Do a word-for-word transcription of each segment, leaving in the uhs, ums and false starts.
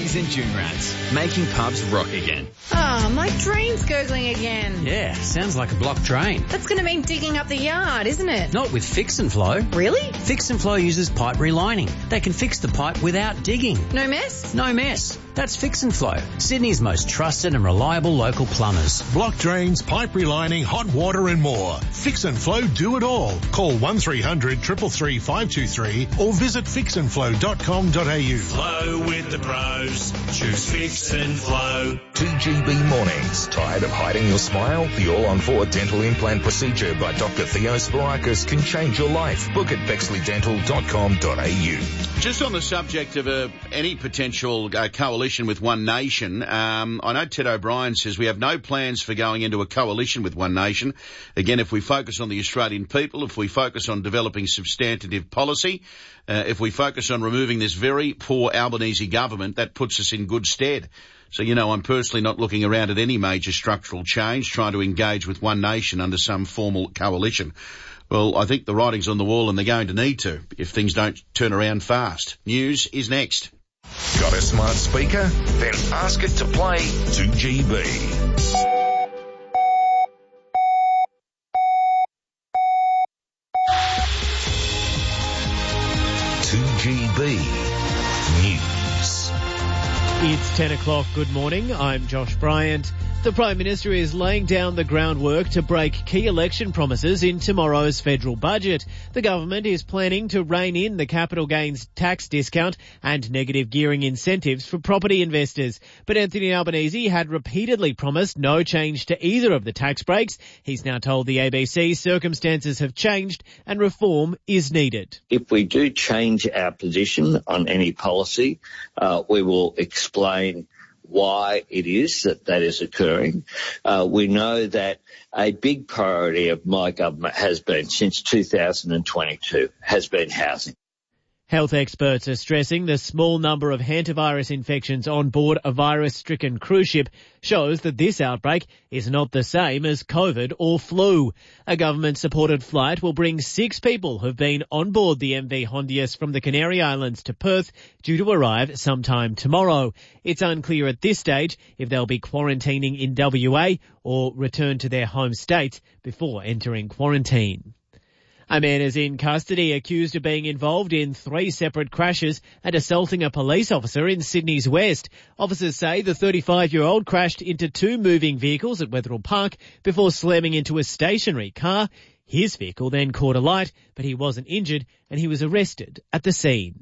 Gurglies and June Rats, making pubs rock again. Ah, oh, my drain's gurgling again. Yeah, sounds like a blocked drain. That's going to mean digging up the yard, isn't it? Not with Fix and Flow. Really? Fix and Flow uses pipe relining. They can fix the pipe without digging. No mess? No mess. That's Fix and Flow, Sydney's most trusted and reliable local plumbers. Block drains, pipe relining, hot water and more. Fix and Flow do it all. Call one three hundred, three three three, five two three or visit fix and flow dot com dot a u. Flow with the pros. Choose Fix and Flow. two G B mornings. Tired of hiding your smile? The all-on-four dental implant procedure by Doctor Theo Sporakis can change your life. Book at bexley dental dot com dot a u. Just on the subject of uh, any potential uh, coalition with One Nation, um, I know Ted O'Brien says we have no plans for going into a coalition with One Nation. Again, if we focus on the Australian people, if we focus on developing substantive policy, uh, if we focus on removing this very poor Albanese government, that puts us in good stead. So, you know, I'm personally not looking around at any major structural change, trying to engage with One Nation under some formal coalition. Well, I think the writing's on the wall and they're going to need to if things don't turn around fast. News is next. Got a smart speaker? Then ask it to play two G B. two G B News. It's ten o'clock. Good morning. I'm Josh Bryant. The Prime Minister is laying down the groundwork to break key election promises in tomorrow's federal budget. The government is planning to rein in the capital gains tax discount and negative gearing incentives for property investors. But Anthony Albanese had repeatedly promised no change to either of the tax breaks. He's now told the A B C circumstances have changed and reform is needed. If we do change our position on any policy, uh, we will explain why it is that that is occurring. Uh, we know that a big priority of my government has been, since two thousand twenty-two, has been housing. Health experts are stressing the small number of hantavirus infections on board a virus-stricken cruise ship shows that this outbreak is not the same as COVID or flu. A government-supported flight will bring six people who've been on board the M V Hondius from the Canary Islands to Perth, due to arrive sometime tomorrow. It's unclear at this stage if they'll be quarantining in W A or return to their home states before entering quarantine. A man is in custody accused of being involved in three separate crashes and assaulting a police officer in Sydney's West. Officers say the thirty-five-year-old crashed into two moving vehicles at Wetherill Park before slamming into a stationary car. His vehicle then caught alight, but he wasn't injured and he was arrested at the scene.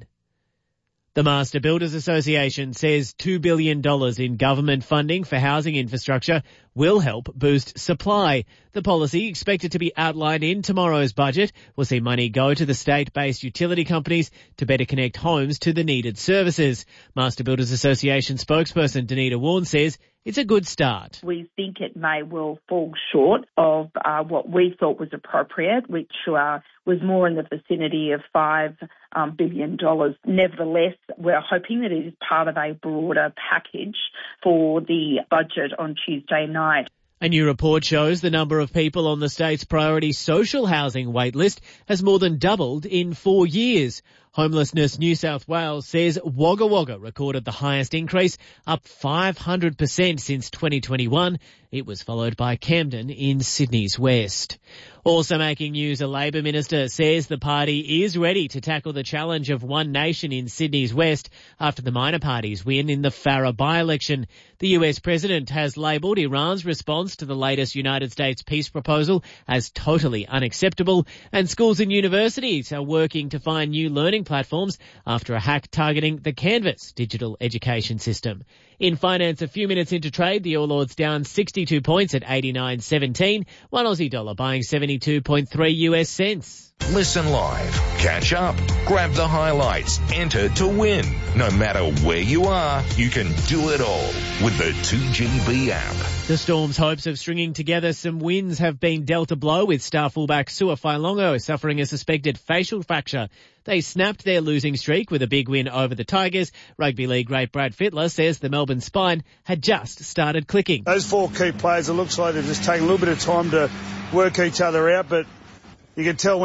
The Master Builders Association says two billion dollars in government funding for housing infrastructure will help boost supply. The policy, expected to be outlined in tomorrow's budget, will see money go to the state-based utility companies to better connect homes to the needed services. Master Builders Association spokesperson Danita Warren says it's a good start. We think it may well fall short of uh, what we thought was appropriate, which uh, was more in the vicinity of five um, billion dollars. Nevertheless, we're hoping that it is part of a broader package for the budget on Tuesday night. A new report shows the number of people on the state's priority social housing waitlist has more than doubled in four years. Homelessness New South Wales says Wagga Wagga recorded the highest increase, up five hundred percent since twenty twenty-one. It was followed by Camden in Sydney's West. Also making news, a Labor minister says the party is ready to tackle the challenge of One Nation in Sydney's West after the minor parties win in the Farrer by-election. The U S president has labelled Iran's response to the latest United States peace proposal as totally unacceptable, and schools and universities are working to find new learning platforms after a hack targeting the Canvas digital education system. In finance, a few minutes into trade, the All Ords down sixty-two points at eighty-nine seventeen. One Aussie dollar buying seventy-two point three U S cents. Listen live, catch up, grab the highlights, enter to win. No matter where you are, you can do it all with the two G B app. The Storm's hopes of stringing together some wins have been dealt a blow, with star fullback Sua Failongo suffering a suspected facial fracture. They snapped their losing streak with a big win over the Tigers. Rugby League great Brad Fittler says the Melbourne spine had just started clicking. Those four key players, it looks like they're just taking a little bit of time to work each other out, but you can tell when